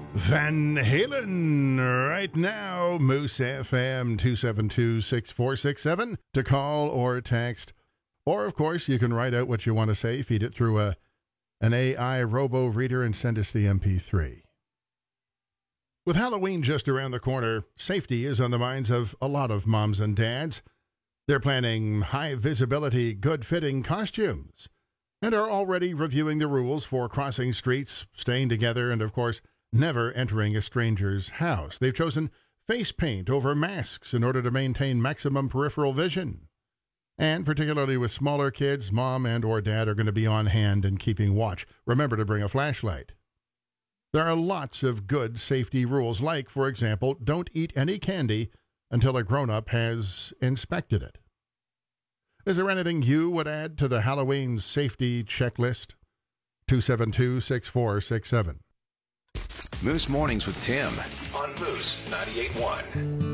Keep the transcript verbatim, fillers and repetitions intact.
Van Halen right now. Moose F M two seven two, six four six seven to call or text. Or, of course, you can write out what you want to say, feed it through a an A I robo-reader, and send us the M P three. With Halloween just around the corner, safety is on the minds of a lot of moms and dads. They're planning high-visibility, good-fitting costumes and are already reviewing the rules for crossing streets, staying together, and, of course, never entering a stranger's house. They've chosen face paint over masks in order to maintain maximum peripheral vision. And particularly with smaller kids, mom and or dad are going to be on hand and keeping watch. Remember to bring a flashlight. There are lots of good safety rules, like, for example, don't eat any candy until a grown-up has inspected it. Is there anything you would add to the Halloween safety checklist? two seven two, six four six seven. Moose Mornings with Tim on Moose ninety-eight point one.